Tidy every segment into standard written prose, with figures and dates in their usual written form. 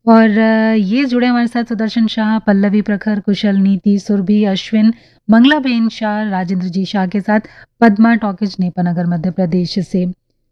और ये जुड़े हमारे साथ सुदर्शन शाह, पल्लवी प्रखर, कुशल, नीति, सुरभि, अश्विन, मंगलाबेन शाह, राजेंद्र जी शाह के साथ पद्मा टॉकीज, नेपानगर, मध्य प्रदेश से।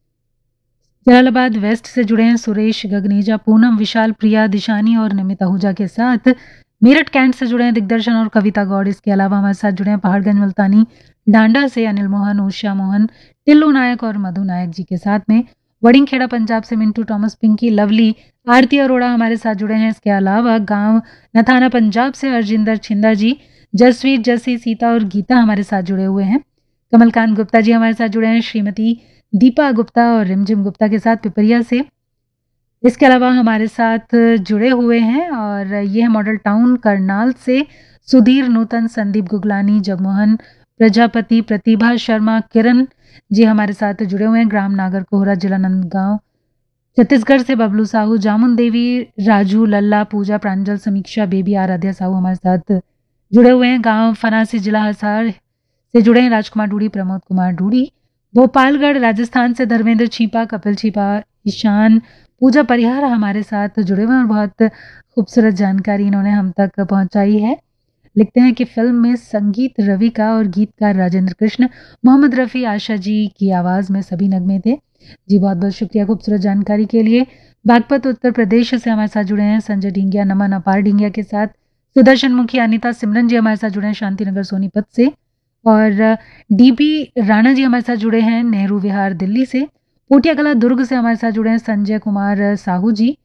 जलालाबाद वेस्ट से जुड़े हैं सुरेश गगनेजा, पूनम, विशाल, प्रिया, दिशानी और नमित आहूजा के साथ। मेरठ कैंट से जुड़े हैं दिग्दर्शन और कविता गौड़। इसके अलावा हमारे साथ जुड़े हैं पहाड़गंज मुल्तानी डांडा से अनिल मोहन, उषा मोहन, टिल्लू नायक और मधु नायक जी के साथ में। वड़िंगखेड़ा पंजाब से मिंटू टॉमस, पिंकी, लवली, आरती अरोड़ा हमारे साथ जुड़े हैं। इसके अलावा गांव नथाना पंजाब से हरजिंदर छिंदा जी, जसवीर, जसी, सीता और गीता हमारे साथ जुड़े हुए हैं। कमलकांत गुप्ता जी हमारे साथ जुड़े हैं, श्रीमती दीपा गुप्ता और रिमझिम गुप्ता के साथ पिपरिया से। इसके अलावा हमारे साथ जुड़े हुए हैं और ये है मॉडल टाउन करनाल से सुधीर, नूतन, संदीप गुगलानी, जगमोहन प्रजापति, प्रतिभा शर्मा, किरण जी हमारे साथ जुड़े हुए हैं। ग्राम नागर कोहरा, जिला नंदगांव, छत्तीसगढ़ से बबलू साहू, जामुन देवी, राजू, लल्ला, पूजा, प्रांजल, समीक्षा, बेबी, आराध्या साहू हमारे साथ जुड़े हुए हैं। गांव फनासी, जिला हिसार से जुड़े हैं राजकुमार डूडी, प्रमोद कुमार डूडी। भोपालगढ़ राजस्थान से धर्मेंद्र छीपा, कपिल छीपा, ईशान, पूजा परिहार हमारे साथ जुड़े हुए हैं और बहुत खूबसूरत जानकारी इन्होंने हम तक पहुंचाई है। लिखते हैं कि फिल्म में संगीत रवि का और गीतकार राजेंद्र कृष्ण, मोहम्मद रफ़ी, आशा जी की आवाज़ में सभी नगमे थे। जी बहुत बहुत शुक्रिया खूबसूरत जानकारी के लिए। बागपत उत्तर प्रदेश से हमारे साथ जुड़े हैं संजय डिंगिया, नमन अपार डिंगिया के साथ। सुदर्शन मुखी, अनिता, सिमरन जी हमारे साथ जुड़े हैं शांतिनगर सोनीपत से। और डीबी राणा जी हमारे साथ जुड़े हैं नेहरू विहार दिल्ली से। पोटिया कला दुर्ग से हमारे साथ जुड़े हैं संजय कुमार साहू जी।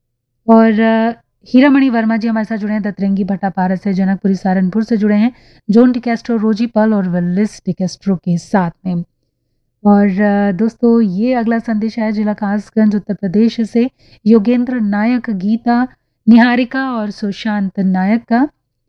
और हीरामणि वर्मा जी हमारे साथ जुड़े हैं दतरंगी भट्टापारा से। जनकपुरी सहारनपुर से जुड़े हैं जोन टिकेस्ट्रो, रोजी पल और विलिस टिकेस्ट्रो के साथ में। और दोस्तों ये अगला संदेश है जिला कासगंज उत्तर प्रदेश से योगेंद्र नायक, गीता, निहारिका और सुशांत नायक का।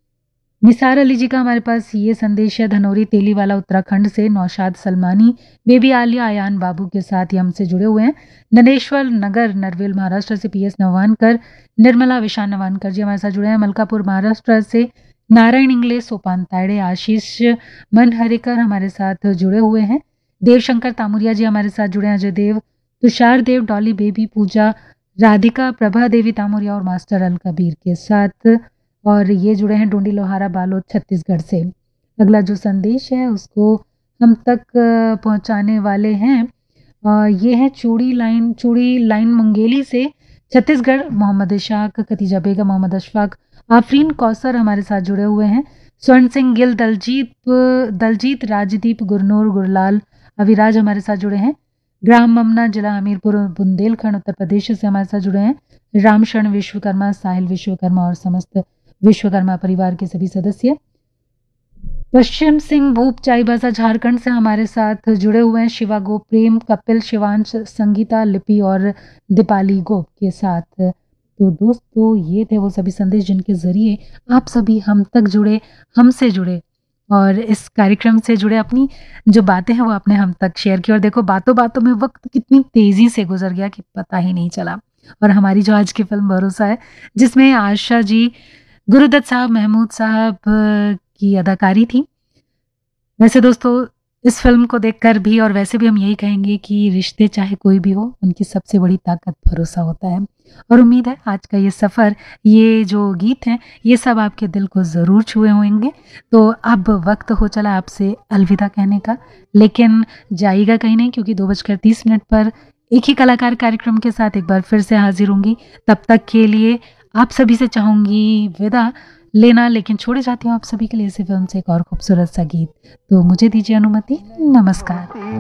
निसार अली जी का हमारे पास ये संदेश है धनौरी तेलीवाला उत्तराखंड से। नौशाद सलमानी, बेबी आलिया, अयान बाबू के साथ ये हमसे जुड़े हुए हैं। ननेश्वर नगर नरवेल महाराष्ट्र से पीएस नवानकर, निर्मला विशान नवानकर जी हमारे साथ जुड़े हैं। मलकापुर महाराष्ट्र से नारायण इंगले, सोपान तायड़े, आशीष मनहरिकर हमारे साथ जुड़े हुए हैं। देवशंकर तामुरिया जी हमारे साथ जुड़े हैं। अजय देव, तुषार देव, डॉली बेबी, पूजा, राधिका, प्रभा देवी तामुरिया और मास्टर अल कबीर के साथ। और ये जुड़े हैं डोंडी लोहारा, बालोद, छत्तीसगढ़ से। अगला जो संदेश है उसको हम तक पहुंचाने वाले हैं। ये है चूड़ी लाइन मुंगेली से छत्तीसगढ़। मोहम्मद इशाक, खतीजा बेगम, मोहम्मद अशफाक, आफरीन कौसर हमारे साथ जुड़े हुए हैं। स्वर्ण सिंह गिल, दलजीत, राजदीप, गुरनूर, गुरलाल, अविराज हमारे साथ जुड़े हैं। ग्राम ममना, जिला हमीरपुर, बुंदेलखंड, उत्तर प्रदेश से हमारे साथ जुड़े हैं। रामशरण विश्वकर्मा, साहिल विश्वकर्मा और समस्त विश्वकर्मा परिवार के सभी सदस्य। पश्चिम सिंह भूप, चाईबासा, झारखंड से हमारे साथ जुड़े हुए हैं। शिवा गोप, प्रेम, कपिल, शिवांश, संगीता, लिपि और दीपाली गोप के साथ। तो दोस्तों ये थे वो सभी संदेश जिनके जरिए आप सभी हम तक जुड़े, हमसे जुड़े और इस कार्यक्रम से जुड़े अपनी जो बातें हैं वो आपने हम तक शेयर की। और देखो बातों बातों में वक्त कितनी तेजी से गुजर गया कि पता ही नहीं चला। और हमारी जो आज की फिल्म भरोसा है जिसमें आशा जी, गुरुदत्त साहब, महमूद साहब की अदाकारी थी। वैसे दोस्तों इस फिल्म को देखकर भी और वैसे भी हम यही कहेंगे कि रिश्ते चाहे कोई भी हो उनकी सबसे बड़ी ताकत भरोसा होता है। और उम्मीद है आज का ये सफ़र, ये जो गीत हैं ये सब आपके दिल को ज़रूर छुए होंगे। तो अब वक्त हो चला आपसे अलविदा कहने का, लेकिन जाइएगा कहीं नहीं क्योंकि 2:30 पर एक ही कलाकार कार्यक्रम के साथ एक बार फिर से हाजिर होंगी। तब तक के लिए आप सभी से चाहूंगी विदा लेना, लेकिन छोड़े जाती हूँ आप सभी के लिए इसी फिल्म से एक और खूबसूरत सा गीत। तो मुझे दीजिए अनुमति, नमस्कार।